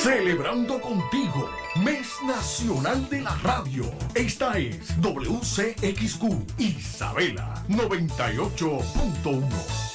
Celebrando contigo, Mes Nacional de la Radio. Esta es WCXQ Isabela 98.1.